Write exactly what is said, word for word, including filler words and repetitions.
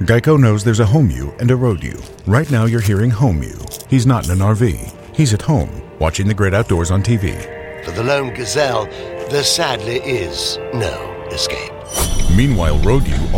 Geico knows there's a home you and a road you. Right now you're hearing home you. He's not in an R V. He's at home, watching the great outdoors on T V. For the lone gazelle, there sadly is no escape. Meanwhile, road you